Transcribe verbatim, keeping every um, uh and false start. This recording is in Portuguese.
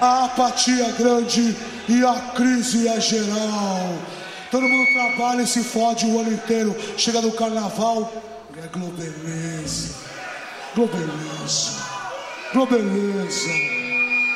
A apatia é grande e a crise é geral. Todo mundo trabalha e se fode o ano inteiro. Chega no carnaval, é globeleza, globeleza, globeleza.